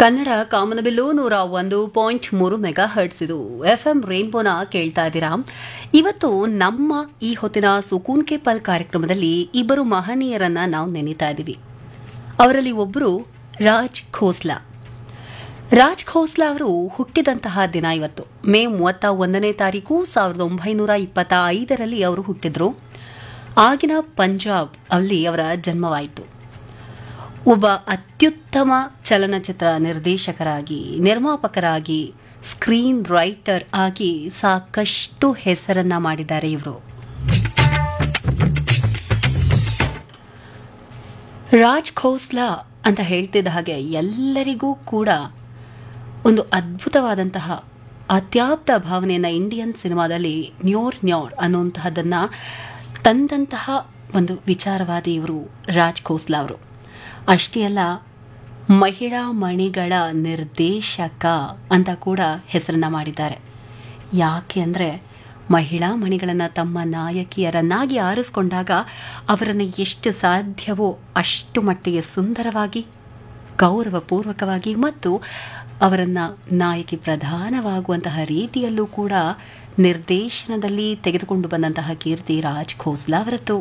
ಕನ್ನಡ ಕಾಮನಬಿಲ್ಲು 101.3 mega hertz ಇದು FM ರೇನ್ಬೋನ ಕೇಳ್ತಾ ಇದ್ದೀರಾ. ಇವತ್ತು ನಮ್ಮ ಈ ಹೊತ್ತಿನ ಸುಕೂನ್ ಕೆ ಪಲ್ ಕಾರ್ಯಕ್ರಮದಲ್ಲಿ ಇಬ್ಬರು ಮಹನೀಯರನ್ನ ನಾವು ನೆನೀತಾ ಇದ್ದೀವಿ. ಅವರಲ್ಲಿ ಒಬ್ಬರು ರಾಜ್ ಖೋಸ್ಲಾ. ರಾಜ್ ಖೋಸ್ಲಾ ಅವರು ಹುಟ್ಟಿದಂತಹ ದಿನ ಇವತ್ತು ಮೇ 31ನೇ ತಾರೀಕು 1925ರಲ್ಲಿ ಅವರು ಹುಟ್ಟಿದ್ರು. ಆಗಿನ ಪಂಜಾಬ್ ಅಲ್ಲಿ ಅವರ ಜನ್ಮವಾಯಿತು. ಒಬ್ಬ ಅತ್ಯುತ್ತಮ ಚಲನಚಿತ್ರ ನಿರ್ದೇಶಕರಾಗಿ, ನಿರ್ಮಾಪಕರಾಗಿ, ಸ್ಕ್ರೀನ್ ರೈಟರ್ ಆಗಿ ಸಾಕಷ್ಟು ಹೆಸರನ್ನ ಮಾಡಿದ್ದಾರೆ ಇವರು. ರಾಜ್ ಖೋಸ್ಲಾ ಅಂತ ಹೇಳ್ತಿದ್ದ ಹಾಗೆ ಎಲ್ಲರಿಗೂ ಕೂಡ ಒಂದು ಅದ್ಭುತವಾದಂತಹ ಅತ್ಯಾಪ್ತ ಭಾವನೆಯನ್ನ ಇಂಡಿಯನ್ ಸಿನಿಮಾದಲ್ಲಿ ನ್ಯೋರ್ ಅನ್ನುವಂತಹದನ್ನ ತಂದಂತಹ ಒಂದು ವಿಚಾರವಾದಿ ಇವರು ರಾಜ್ ಖೋಸ್ಲಾ ಅವರು. ಅಷ್ಟೇ ಅಲ್ಲ, ಮಹಿಳಾ ಮಣಿಗಳ ನಿರ್ದೇಶಕ ಅಂತ ಕೂಡ ಹೆಸರನ್ನ ಮಾಡಿದ್ದಾರೆ. ಯಾಕೆ ಅಂದರೆ ಮಹಿಳಾ ಮಣಿಗಳನ್ನು ತಮ್ಮ ನಾಯಕಿಯರನ್ನಾಗಿ ಆರಿಸ್ಕೊಂಡಾಗ ಅವರನ್ನು ಎಷ್ಟು ಸಾಧ್ಯವೋ ಅಷ್ಟು ಮಟ್ಟಿಗೆ ಸುಂದರವಾಗಿ, ಗೌರವಪೂರ್ವಕವಾಗಿ ಮತ್ತು ಅವರನ್ನು ನಾಯಕಿ ಪ್ರಧಾನವಾಗುವಂತಹ ರೀತಿಯಲ್ಲೂ ಕೂಡ ನಿರ್ದೇಶನದಲ್ಲಿ ತೆಗೆದುಕೊಂಡು ಬಂದಂತಹ ಕೀರ್ತಿ ರಾಜ್ ಖೋಸ್ಲಾ ಅವರದ್ದು.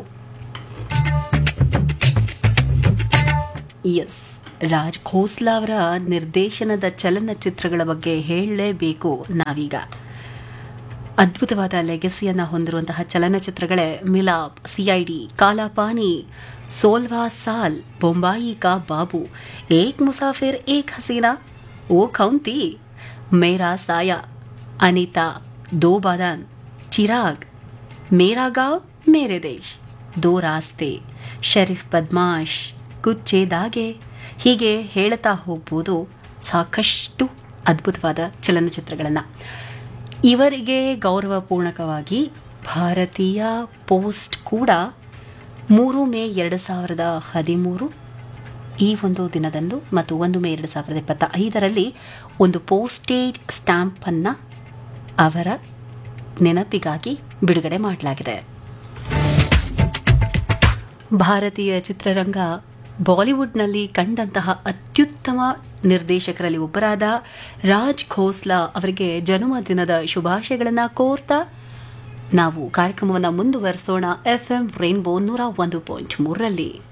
ಎಸ್, ರಾಜ್ ಖೋಸ್ಲಾ ಅವರ ನಿರ್ದೇಶನದ ಚಲನಚಿತ್ರಗಳ ಬಗ್ಗೆ ಹೇಳಲೇಬೇಕು ನಾವೀಗ. ಅದ್ಭುತವಾದ ಲೆಗಸಿಯನ್ನು ಹೊಂದಿರುವಂತಹ ಚಲನಚಿತ್ರಗಳೇ ಮಿಲಾಪ್, ಸಿಐಡಿ, ಕಾಲಾಪಾನಿ, ಸೋಲ್ವಾ ಸಾಲ್, ಬೊಂಬಾಯಿ ಕಾ ಬಾಬು, ಏಕ್ ಮುಸಾಫಿರ್ ಏಕ್ ಹಸೀನಾ, ಓ ಖೌಂತಿ, ಮೇರಾ ಸಾಯಾ, ಅನಿತಾ, ದೋ ಬಾದಾನ್, ಚಿರಾಗ್, ಮೇರಾ ಗಾಂವ್ ಮೇರೆ ದೇಶ್, ದೋ ರಾಸ್ತೆ, ಶರೀಫ್ ಬದ್ಮಾಶ್, ಕುಚ್ಚೆ ದಾಗೆ, ಹೀಗೆ ಹೇಳ್ತಾ ಹೋಗ್ಬೋದು ಸಾಕಷ್ಟು ಅದ್ಭುತವಾದ ಚಲನಚಿತ್ರಗಳನ್ನು. ಇವರಿಗೆ ಗೌರವಪೂರ್ಣಕವಾಗಿ ಭಾರತೀಯ ಪೋಸ್ಟ್ ಕೂಡ 3 ಮೇ 2013 ಈ ಒಂದು ದಿನದಂದು ಮತ್ತು 1 ಮೇ 2025ರಲ್ಲಿ ಒಂದು ಪೋಸ್ಟೇಜ್ ಸ್ಟ್ಯಾಂಪನ್ನು ಅವರ ನೆನಪಿಗಾಗಿ ಬಿಡುಗಡೆ ಮಾಡಲಾಗಿದೆ. ಭಾರತೀಯ ಚಿತ್ರರಂಗ ಬಾಲಿವುಡ್ನಲ್ಲಿ ಕಂಡಂತಹ ಅತ್ಯುತ್ತಮ ನಿರ್ದೇಶಕರಲ್ಲಿ ಒಬ್ಬರಾದ ರಾಜ್ ಖೋಸ್ಲಾ ಅವರಿಗೆ ಜನ್ಮದಿನದ ಶುಭಾಶಯಗಳನ್ನು ಕೋರ್ತಾ ನಾವು ಕಾರ್ಯಕ್ರಮವನ್ನು ಮುಂದುವರಿಸೋಣ. FM rainbow 101.3ರಲ್ಲಿ.